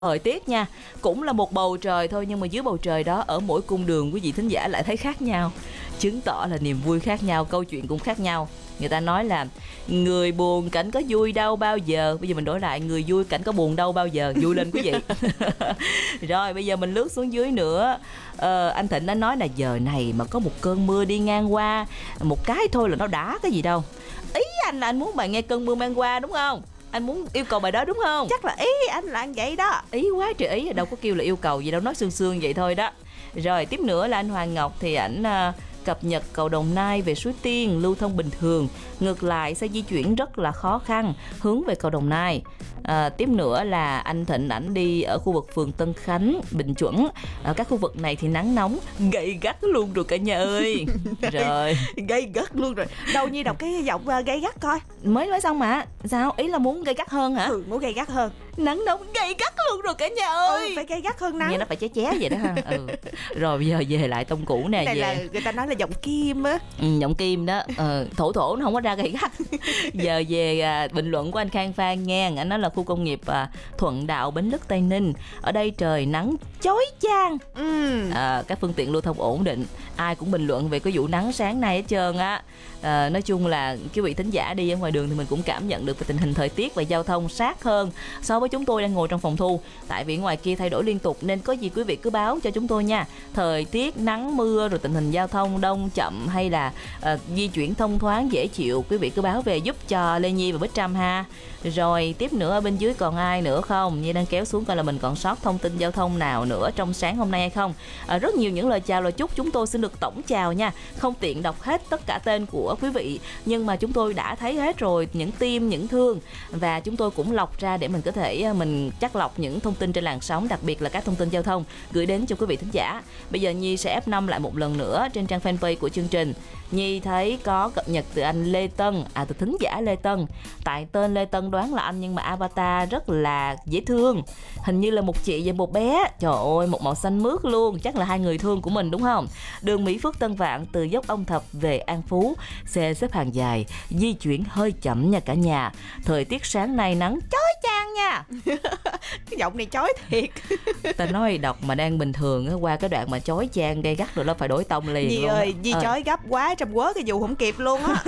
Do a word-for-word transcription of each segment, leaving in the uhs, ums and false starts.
Thời tiết nha, cũng là một bầu trời thôi, nhưng mà dưới bầu trời đó ở mỗi cung đường quý vị thính giả lại thấy khác nhau, chứng tỏ là niềm vui khác nhau, câu chuyện cũng khác nhau. Người ta nói là người buồn cảnh có vui đâu bao giờ. Bây giờ mình đổi lại, người vui cảnh có buồn đâu bao giờ. Vui lên quý vị. Rồi bây giờ mình lướt xuống dưới nữa. ờ, Anh Thịnh đã nói là giờ này mà có một cơn mưa đi ngang qua một cái thôi là nó đã cái gì đâu. Ý anh là anh muốn bạn nghe cơn mưa mang qua đúng không? Anh muốn yêu cầu bài đó đúng không? Chắc là ý anh là anh vậy đó. Ý quá trời ý, đâu có kêu là yêu cầu gì đâu, nói sương sương vậy thôi đó. Rồi tiếp nữa là anh Hoàng Ngọc thì ảnh uh, cập nhật cầu Đồng Nai về Suối Tiên lưu thông bình thường, ngược lại xe di chuyển rất là khó khăn hướng về cầu Đồng Nai. À, tiếp nữa là anh Thịnh ảnh đi ở khu vực phường Tân Khánh, Bình Chuẩn. Ở các khu vực này thì nắng nóng gay gắt luôn rồi cả nhà ơi. Rồi Gay gắt luôn rồi. Đâu Nhi đọc cái giọng uh, gay gắt coi. mới nói xong mà. Sao? Ý là muốn gay gắt hơn hả? Ừ, muốn gay gắt hơn. Nắng nóng gay gắt luôn rồi cả nhà ơi. Ừ, phải gay gắt hơn nắng. Nghe nó phải ché ché vậy đó ha. Ừ. Rồi bây giờ về lại tông cũ nè. Này về là người ta nói là giọng Kim á. Ừ, giọng Kim đó. ờ, Thổ thổ nó không có ra gay gắt. Giờ về à, bình luận của anh Khang Phan nha. Anh nói là khu công nghiệp à, Thuận Đạo, Bến Lức, Tây Ninh, ở đây trời nắng chói chang. Ừ. à, Các phương tiện lưu thông ổn định. Ai cũng bình luận về cái vụ nắng sáng nay hết trơn á. à, Nói chung là quý vị thính giả đi ở ngoài đường thì mình cũng cảm nhận được về tình hình thời tiết và giao thông sát hơn so với chúng tôi đang ngồi trong phòng thu. Tại vì ngoài kia thay đổi liên tục nên có gì quý vị cứ báo cho chúng tôi nha. Thời tiết nắng mưa rồi tình hình giao thông đông chậm hay là uh, di chuyển thông thoáng dễ chịu, quý vị cứ báo về giúp cho Lê Nhi và Bích Trâm ha. Rồi tiếp nữa ở bên dưới còn ai nữa không? Nhi đang kéo xuống coi là mình còn sót thông tin giao thông nào nữa trong sáng hôm nay hay không. À, rất nhiều những lời chào lời chúc, chúng tôi xin được tổng chào nha. Không tiện đọc hết tất cả tên của quý vị, nhưng mà chúng tôi đã thấy hết rồi, những tim, những thương, và chúng tôi cũng lọc ra để mình có thể mình chắc lọc những thông tin trên làn sóng, đặc biệt là các thông tin giao thông gửi đến cho quý vị thính giả. Bây giờ Nhi sẽ ép năm lại một lần nữa trên trang fanpage của chương trình. Nhi thấy có cập nhật từ anh Lê Tân, à từ thính giả Lê Tân. Tại tên Lê Tân đoán là anh nhưng mà avatar rất là dễ thương. Hình như là một chị và một bé. Trời ơi, một màu xanh mướt luôn. Chắc là hai người thương của mình đúng không? Đường Mỹ Phước Tân Vạn từ dốc Ông Thập về An Phú, xe xếp hàng dài, di chuyển hơi chậm nha cả nhà. Thời tiết sáng nay nắng chói chang nha. Cái giọng này chói thiệt. Ta nói đọc mà đang bình thường qua cái đoạn mà chói chang gay gắt rồi nó phải đổi tông liền. Nhi luôn ơi, Nhi ờ. chói gấp quá, Trâm quớ cái dù không kịp luôn á.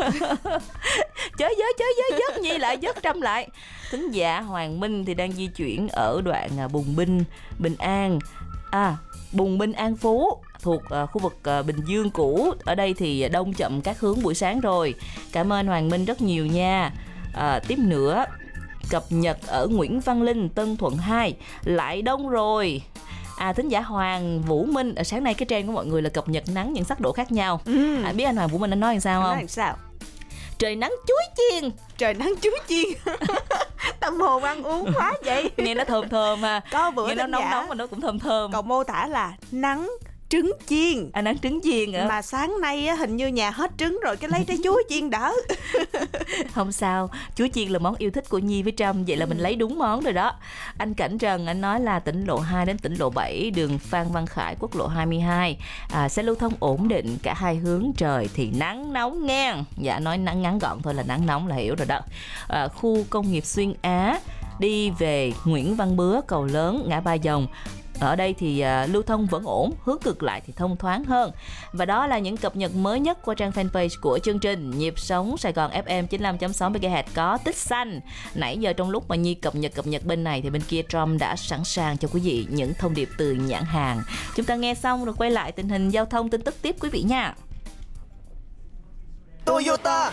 Chới giới chới giới dớt Nhi lại dớt Trâm lại. Thính giả Hoàng Minh thì đang di chuyển ở đoạn Bùng Binh, Bình An, à Bùng Binh An Phú thuộc uh, khu vực uh, Bình Dương cũ. Ở đây thì đông chậm các hướng buổi sáng rồi. Cảm ơn Hoàng Minh rất nhiều nha. À, tiếp nữa cập nhật ở Nguyễn Văn Linh, Tân Thuận hai lại đông rồi. À, thính giả Hoàng Vũ Minh, ở sáng nay cái trend của mọi người là cập nhật nắng những sắc độ khác nhau. Ừ. À, biết anh Hoàng Vũ Minh anh nói làm sao Anh không? nói làm sao? Trời nắng chuối chiên. Trời nắng chuối chiên. Tâm hồn ăn uống quá vậy. Nghe nó thơm thơm ha. Có bữa nghe nó nóng nóng mà nó cũng thơm thơm. Còn mô tả là nắng trứng chiên. À, nắng trứng chiên hả? Mà sáng nay á, hình như nhà hết trứng rồi, cái lấy trái chuối chiên đỡ. Không sao, chuối chiên là món yêu thích của Nhi với Trâm, vậy là mình lấy đúng món rồi đó. Anh Cảnh Trần anh nói là tỉnh lộ hai đến tỉnh lộ bảy, đường Phan Văn Khải, quốc lộ hai mươi hai, à, sẽ lưu thông ổn định cả hai hướng, trời thì nắng nóng nghe. Dạ, nói nắng ngắn gọn thôi là nắng nóng là hiểu rồi đó. À, khu công nghiệp Xuyên Á đi về Nguyễn Văn Bứa, cầu lớn, ngã Ba Dòng. Ở đây thì uh, lưu thông vẫn ổn, hướng ngược lại thì thông thoáng hơn. Và đó là những cập nhật mới nhất qua trang fanpage của chương trình Nhịp Sống Sài Gòn ép em chín mươi lăm chấm sáu mê ga héc có tích xanh. Nãy giờ trong lúc mà Nhi cập nhật cập nhật bên này thì bên kia Trâm đã sẵn sàng cho quý vị những thông điệp từ nhãn hàng. Chúng ta nghe xong rồi quay lại tình hình giao thông tin tức tiếp quý vị nha. Toyota